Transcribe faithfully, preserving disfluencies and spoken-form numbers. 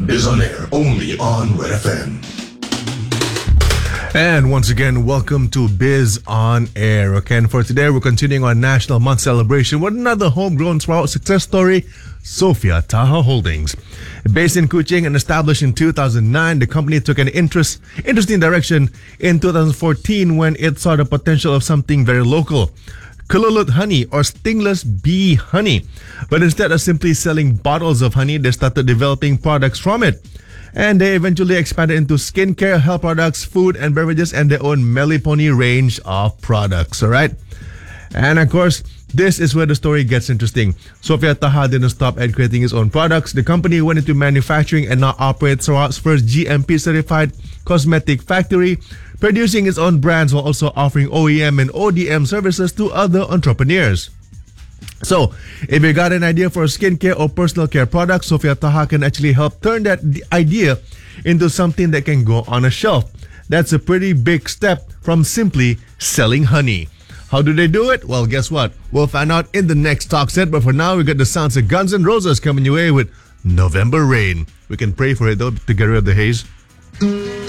Biz On Air, only on Red F M. And once again, welcome to Biz On Air. Okay, and for today, we're continuing our National Month celebration with another homegrown Sprout success story, Sophia Taha Holdings. Based in Kuching and established in two thousand nine, the company took an interest, interesting direction in two thousand fourteen when it saw the potential of something very local. Kululut honey or stingless bee honey. But instead of simply selling bottles of honey, they started developing products from it. And they eventually expanded into skincare, health products, food and beverages, and their own Melipony range of products. All right. And of course, this is where the story gets interesting. Sophia Taha didn't stop at creating its own products. The company went into manufacturing and now operates Sarawak's first G M P certified cosmetic factory, producing its own brands while also offering O E M and O D M services to other entrepreneurs. So, if you got an idea for a skincare or personal care product, Sophia Taha can actually help turn that idea into something that can go on a shelf. That's a pretty big step from simply selling honey. How do they do it? Well, guess what? We'll find out in the next talk set. But for now, we got the sounds of Guns N' Roses coming your way with November Rain. We can pray for it though to get rid of the haze.